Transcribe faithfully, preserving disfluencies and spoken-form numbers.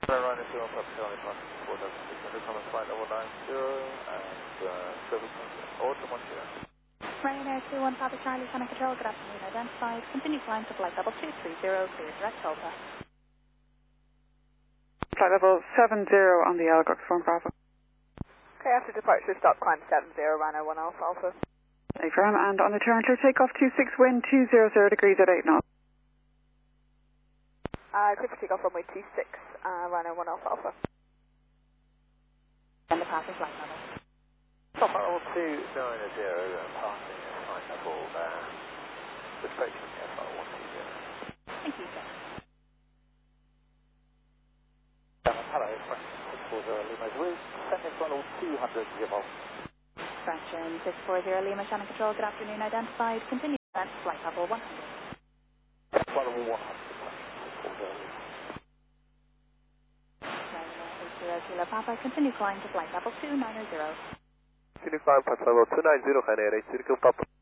Runway two one Papa Charlie Papa four thousand six hundred, Thomas flight level nine zero and uh, service autumn one zero. Ryanair two one Papa Charlie Connect Control, good afternoon, identified. Continue climb to flight level two three zero, clear direct Delta. Flight level seven zero on the Algox form Bravo. Okay, after departure, stop climb seven zero, Ryanair one Alpha Alpha. A firm, and on the turn clear takeoff two six, wind two zero zero degrees at eight knots. Uh, clear for takeoff runway two six, uh, Ryanair one Alpha Alpha. And the passing flight level. Stop at level two nine zero, uh, passing at flight level, uh, approaching F R one two zero. Thank you, sir. Hello, French six four zero Lima Zulu, sending flight level two hundred zero. Fraction six four zero Lima Shannon Control, good afternoon, identified. Continue at flight level one hundred. Flight level one hundred, six four zero Lima. Ryanair eight zero Kilo Papa, continue climb to flight level two nine zero. Continue climb, flight level two nine zero, Ryanair eight zero Kilo Papa.